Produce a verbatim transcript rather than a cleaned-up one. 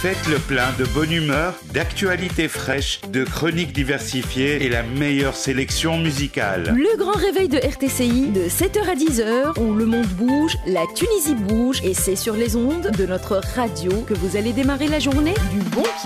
Faites le plein de bonne humeur, d'actualités fraîches, de chroniques diversifiées et la meilleure sélection musicale. Le grand réveil de R T C I de sept heures à dix heures où le monde bouge, la Tunisie bouge et c'est sur les ondes de notre radio que vous allez démarrer la journée du bon pied.